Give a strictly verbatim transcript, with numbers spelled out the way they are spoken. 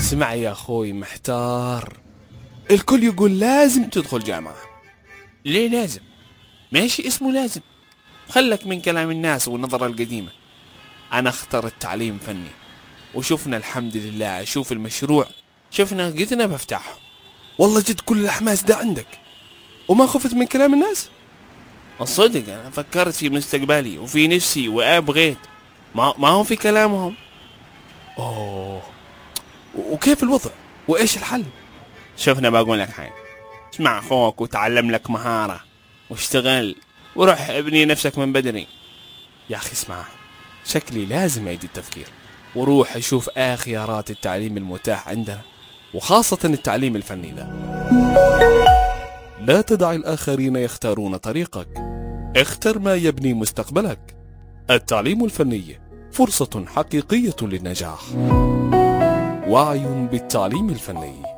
اسمع يا أخوي محتار، الكل يقول لازم تدخل جامعة. ليه لازم؟ ماشي اسمه لازم، خلك من كلام الناس والنظرة القديمة. أنا اخترت تعليم فني، وشوفنا الحمد لله، أشوف المشروع شفنا قدنا بفتحه. والله جد كل الحماس ده عندك وما خفت من كلام الناس؟ الصدق أنا فكرت في مستقبلي وفي نفسي وأبغيت، ما, ما هو في كلامهم. أوه، وكيف الوضع وإيش الحل؟ شوفنا بقول لك حاجة، اسمع أخوك وتعلم لك مهارة واشتغل وروح ابني نفسك من بدري. يا أخي اسمع، شكلي لازم أعيد التفكير وروح أشوف آخر خيارات التعليم المتاح عندنا، وخاصة التعليم الفني ذا. لا تدع الآخرين يختارون طريقك، اختر ما يبني مستقبلك. التعليم الفني فرصة حقيقية للنجاح. وعي بالتعليم الفني.